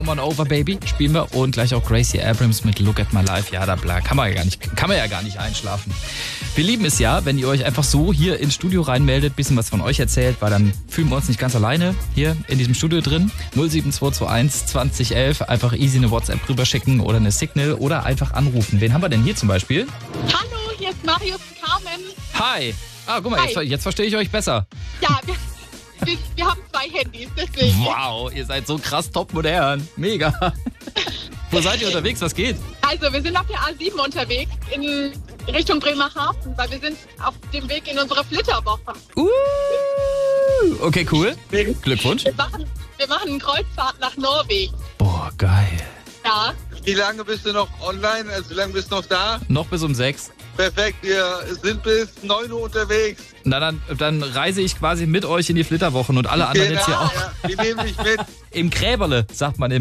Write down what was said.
Come on over, Baby, spielen wir. Und gleich auch Gracie Abrams mit Look at My Life. Ja, da kann man ja gar nicht einschlafen. Wir lieben es ja, wenn ihr euch einfach so hier ins Studio reinmeldet, bisschen was von euch erzählt, weil dann fühlen wir uns nicht ganz alleine hier in diesem Studio drin. 07221 2011, einfach easy eine WhatsApp rüberschicken oder eine Signal oder einfach anrufen. Wen haben wir denn hier zum Beispiel? Hallo, hier ist Marius und Carmen. Hi. Guck mal, jetzt verstehe ich euch besser. Ja, wir haben 2 Handys, deswegen. Wow, ihr seid so krass topmodern. Mega. Wo seid ihr unterwegs? Was geht? Also, wir sind auf der A7 unterwegs in Richtung Bremerhaven, weil wir sind auf dem Weg in unsere Flitterwoche. Okay, cool. Glückwunsch. Wir machen eine Kreuzfahrt nach Norwegen. Boah, geil. Ja. Wie lange bist du noch online? Also wie lange bist du noch da? Noch bis um 6. Perfekt, wir sind bis 9 Uhr unterwegs. Na, dann reise ich quasi mit euch in die Flitterwochen und alle anderen jetzt hier auch. Ja, die nehmen mich mit. Im Gräberle, sagt man im